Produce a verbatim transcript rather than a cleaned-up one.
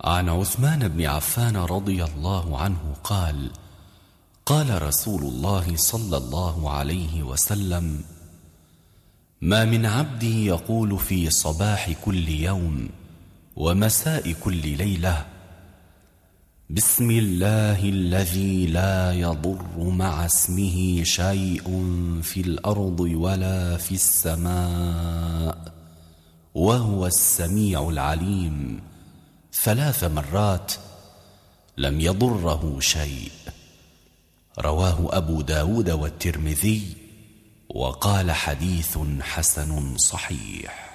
عن عثمان بن عفان رضي الله عنه قال: قال رسول الله صلى الله عليه وسلم: ما من عبد يقول في صباح كل يوم ومساء كل ليلة: بسم الله الذي لا يضر مع اسمه شيء في الأرض ولا في السماء وهو السميع العليم، ثلاث مرات لم يضره شيء. رواه أبو داود والترمذي، وقال: حديث حسن صحيح.